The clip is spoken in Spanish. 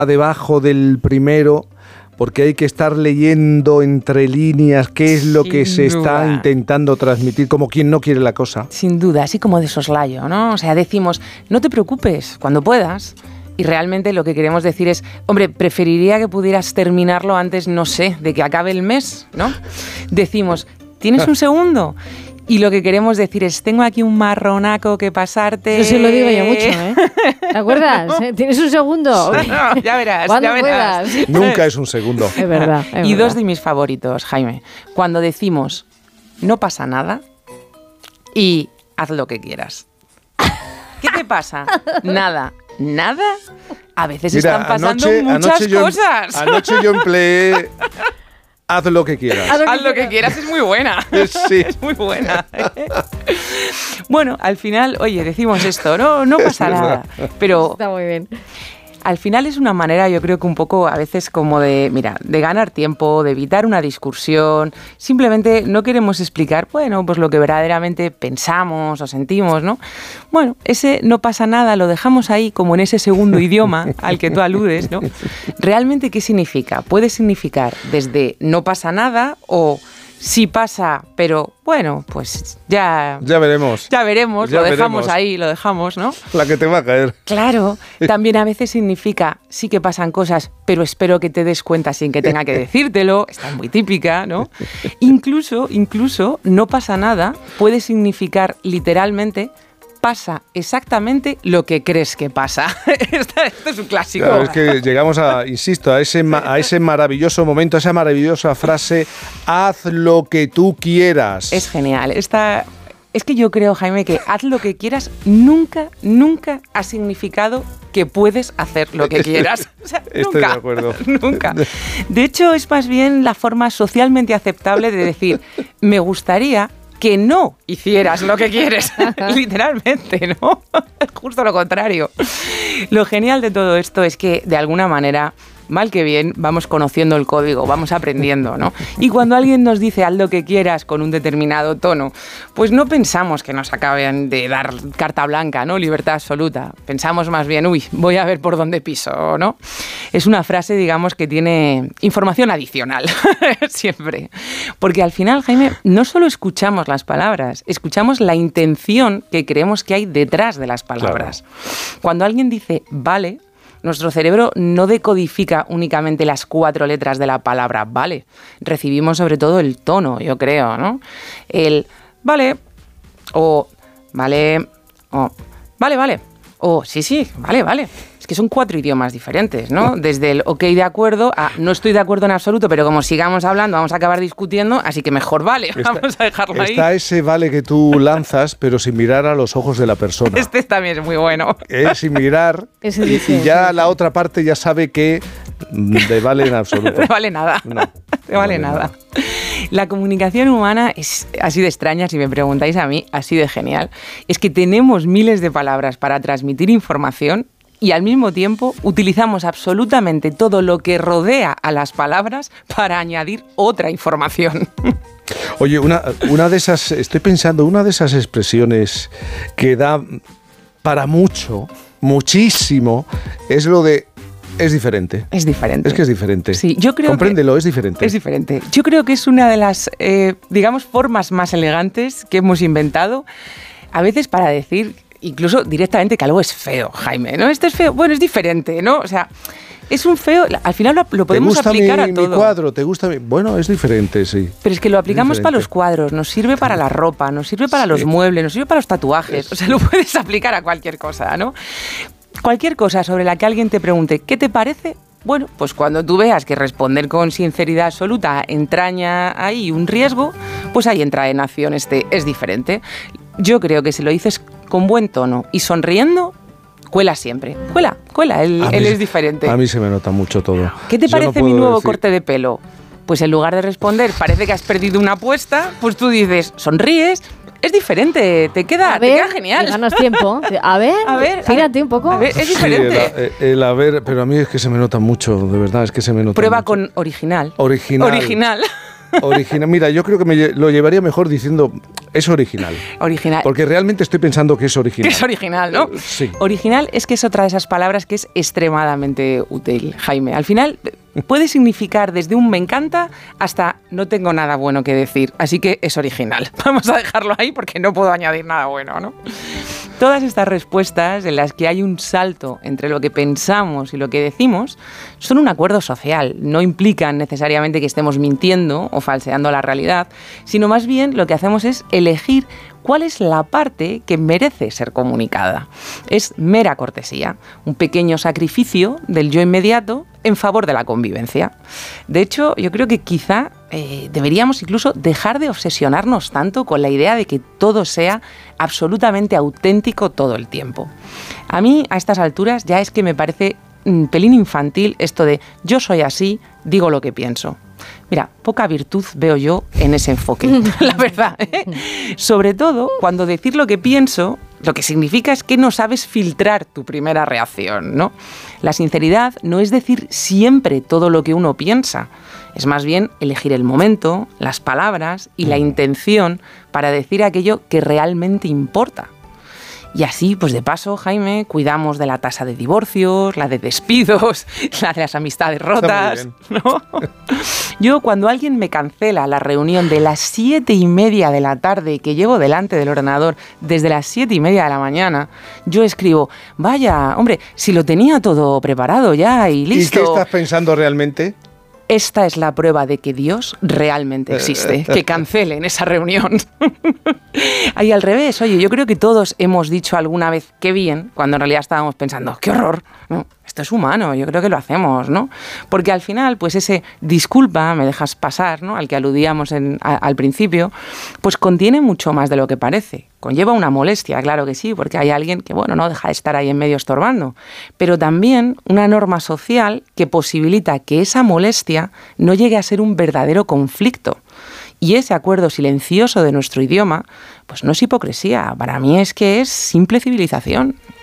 debajo del primero, porque hay que estar leyendo entre líneas qué es lo que se está intentando transmitir, como quien no quiere la cosa. Sin duda, así como de soslayo, ¿no? O sea, decimos, no te preocupes, cuando puedas. Y realmente lo que queremos decir es, hombre, preferiría que pudieras terminarlo antes, no sé, de que acabe el mes, ¿no? Decimos, ¿tienes un segundo? Y lo que queremos decir es, tengo aquí un marronaco que pasarte. Eso sí lo digo yo mucho, ¿eh? ¿Te acuerdas? ¿Tienes un segundo? No, ya verás, ¿Cuándo ya verás. puedas? Nunca es un segundo. Es verdad. Y dos de mis favoritos, Jaime. Cuando decimos, no pasa nada y haz lo que quieras. ¿Qué te pasa? Nada. ¿Nada? A veces están pasando muchas cosas. Anoche yo empleé... Haz lo que quieras. Haz lo que quieras, es muy buena. Sí. Es muy buena. Bueno, al final, oye, decimos esto, no pasa nada. Pero está muy bien. Al final es una manera, yo creo que un poco a veces como de ganar tiempo, de evitar una discusión. Simplemente no queremos explicar, bueno, pues lo que verdaderamente pensamos o sentimos, ¿no? Bueno, ese no pasa nada, lo dejamos ahí como en ese segundo idioma al que tú aludes, ¿no? ¿Realmente qué significa? Puede significar desde no pasa nada o sí pasa, pero bueno, pues ya veremos. Lo dejamos ahí, lo dejamos, ¿no? La que te va a caer. Claro, también a veces significa, sí que pasan cosas, pero espero que te des cuenta sin que tenga que decírtelo. Esta es muy típica, ¿no? Incluso, no pasa nada, puede significar literalmente, pasa exactamente lo que crees que pasa. Esto es un clásico. Claro, es que llegamos a ese maravilloso momento, a esa maravillosa frase, haz lo que tú quieras. Es genial. Es que yo creo, Jaime, que haz lo que quieras nunca ha significado que puedes hacer lo que quieras. O sea, estoy de acuerdo. Nunca. De hecho, es más bien la forma socialmente aceptable de decir, me gustaría que no hicieras lo que quieres, literalmente, ¿no? Justo lo contrario. Lo genial de todo esto es que, de alguna manera, mal que bien, vamos conociendo el código, vamos aprendiendo, ¿no? Y cuando alguien nos dice haz lo que quieras con un determinado tono, pues no pensamos que nos acaben de dar carta blanca, ¿no? Libertad absoluta. Pensamos más bien, voy a ver por dónde piso, ¿no? Es una frase, digamos, que tiene información adicional, siempre. Porque al final, Jaime, no solo escuchamos las palabras, escuchamos la intención que creemos que hay detrás de las palabras. Claro. Cuando alguien dice vale, nuestro cerebro no decodifica únicamente las 4 letras de la palabra vale. Recibimos sobre todo el tono, yo creo, ¿no? El vale, o vale, o vale, o sí, vale. Es que son 4 idiomas diferentes, ¿no? Desde el ok de acuerdo a no estoy de acuerdo en absoluto, pero como sigamos hablando vamos a acabar discutiendo, así que mejor vale, vamos a dejarlo ahí. Está ese vale que tú lanzas, pero sin mirar a los ojos de la persona. Este también es muy bueno. Sin mirar, y ya la otra parte ya sabe que de vale en absoluto. No vale nada. No vale nada. La comunicación humana es así de extraña, si me preguntáis a mí, así de genial. Es que tenemos miles de palabras para transmitir información y al mismo tiempo utilizamos absolutamente todo lo que rodea a las palabras para añadir otra información. Oye, una de esas, estoy pensando, una de esas expresiones que da para muchísimo, es lo de es diferente. Es diferente. Es que es diferente. Sí, yo creo Compréndelo, es diferente. Es diferente. Yo creo que es una de las, digamos, formas más elegantes que hemos inventado, a veces para decir incluso directamente que algo es feo, Jaime, ¿no? Esto es feo, bueno, es diferente, ¿no? O sea, es un feo, al final lo podemos aplicar a todo. ¿Te gusta mi cuadro? ¿Te gusta mi...? Bueno, es diferente, sí. Pero es que lo aplicamos para los cuadros, nos sirve para la ropa, nos sirve para los muebles, nos sirve para los tatuajes, o sea, lo puedes aplicar a cualquier cosa, ¿no? Cualquier cosa sobre la que alguien te pregunte, ¿qué te parece? Bueno, pues cuando tú veas que responder con sinceridad absoluta entraña ahí un riesgo, pues ahí entra en acción es diferente. Yo creo que si lo dices con buen tono y sonriendo, cuela siempre. Cuela, él es diferente. A mí se me nota mucho todo. ¿Qué te parece mi nuevo corte de pelo? Pues en lugar de responder, parece que has perdido una apuesta, pues tú dices, sonríes. Es diferente, te queda genial. Ganas tiempo. A ver, fíjate un poco. A ver, es diferente. Sí, el a ver, pero a mí es que se me nota mucho, de verdad, es que se me nota Prueba mucho. con original. Original. Original. Mira, yo creo que lo llevaría mejor diciendo es original. Original. Porque realmente estoy pensando que es original. Que es original, ¿no? Sí. Original es que es otra de esas palabras que es extremadamente útil, Jaime. Al final puede significar desde un me encanta hasta no tengo nada bueno que decir. Así que es original. Vamos a dejarlo ahí porque no puedo añadir nada bueno, ¿no? Todas estas respuestas en las que hay un salto entre lo que pensamos y lo que decimos son un acuerdo social. No implican necesariamente que estemos mintiendo o falseando la realidad, sino más bien lo que hacemos es elegir cuál es la parte que merece ser comunicada. Es mera cortesía, un pequeño sacrificio del yo inmediato en favor de la convivencia. De hecho, yo creo que quizá deberíamos incluso dejar de obsesionarnos tanto con la idea de que todo sea absolutamente auténtico todo el tiempo. A mí, a estas alturas, ya es que me parece un pelín infantil esto de yo soy así, digo lo que pienso. Mira, poca virtud veo yo en ese enfoque, la verdad, ¿eh? Sobre todo cuando decir lo que pienso, lo que significa es que no sabes filtrar tu primera reacción, ¿no? La sinceridad no es decir siempre todo lo que uno piensa, es más bien elegir el momento, las palabras y la intención para decir aquello que realmente importa. Y así, pues de paso, Jaime, cuidamos de la tasa de divorcios, la de despidos, la de las amistades rotas, ¿no? Yo, cuando alguien me cancela la reunión de las 7:30 de la tarde que llevo delante del ordenador desde las 7:30 de la mañana, yo escribo, vaya, hombre, si lo tenía todo preparado ya y listo. ¿Y qué estás pensando realmente? Esta es la prueba de que Dios realmente existe, que cancelen esa reunión. Ahí al revés, oye, yo creo que todos hemos dicho alguna vez qué bien, cuando en realidad estábamos pensando, qué horror, ¿no? Esto es humano, yo creo que lo hacemos, ¿no? Porque al final, pues ese disculpa, me dejas pasar, ¿no? Al que aludíamos al principio, pues contiene mucho más de lo que parece. Conlleva una molestia, claro que sí, porque hay alguien que, bueno, no deja de estar ahí en medio estorbando, pero también una norma social que posibilita que esa molestia no llegue a ser un verdadero conflicto. Y ese acuerdo silencioso de nuestro idioma, pues no es hipocresía, para mí es que es simple civilización.